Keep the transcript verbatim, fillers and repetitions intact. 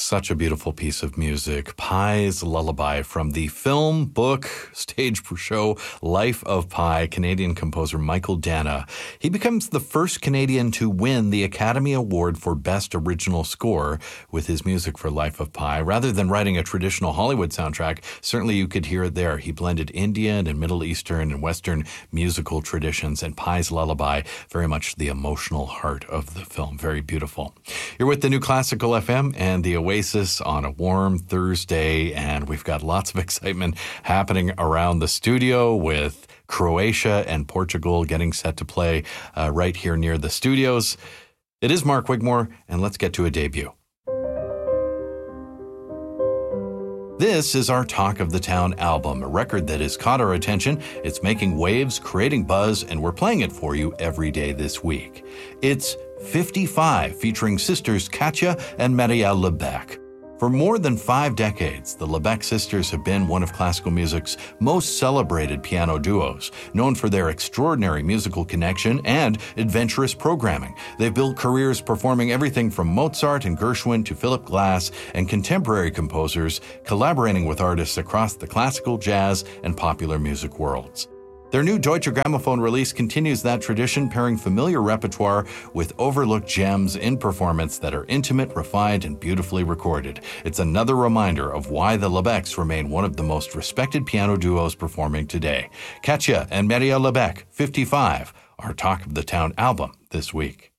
such a beautiful piece of music. Pi's Lullaby from the film, book, stage show Life of Pi, Canadian composer Michael Dana. He becomes the first Canadian to win the Academy Award for Best Original Score with his music for Life of Pi. Rather than writing a traditional Hollywood soundtrack, certainly you could hear it there. He blended Indian and Middle Eastern and Western musical traditions, and Pi's Lullaby, very much the emotional heart of the film. Very beautiful. You're with the New Classical F M and the Oasis on a warm Thursday, and we've got lots of excitement happening around the studio with Croatia and Portugal getting set to play uh, right here near the studios. It is Mark Wigmore, and let's get to a debut. This is our Talk of the Town album, a record that has caught our attention. It's making waves, creating buzz, and we're playing it for you every day this week. It's fifty-five, featuring sisters Katja and Marielle Lebec. For more than five decades, the Lebec sisters have been one of classical music's most celebrated piano duos, known for their extraordinary musical connection and adventurous programming. They've built careers performing everything from Mozart and Gershwin to Philip Glass and contemporary composers, collaborating with artists across the classical, jazz, and popular music worlds. Their new Deutsche Grammophon release continues that tradition, pairing familiar repertoire with overlooked gems in performance that are intimate, refined, and beautifully recorded. It's another reminder of why the Lebecs remain one of the most respected piano duos performing today. Katja and Marielle Lebec, fifty-five, our Talk of the Town album this week.